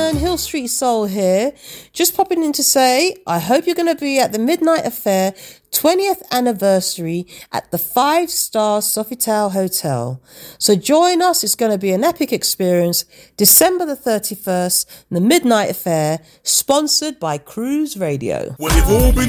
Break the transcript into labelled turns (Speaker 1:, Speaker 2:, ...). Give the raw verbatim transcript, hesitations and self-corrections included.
Speaker 1: Fern, Hill Street Soul here. Just popping in to say, I hope you're going to be at the Midnight Affair twentieth anniversary at the five star Sofitel Hotel. So join us. It's going to be an epic experience. December the thirty-first, the Midnight Affair, sponsored by Cruise Radio.
Speaker 2: Well, they've all been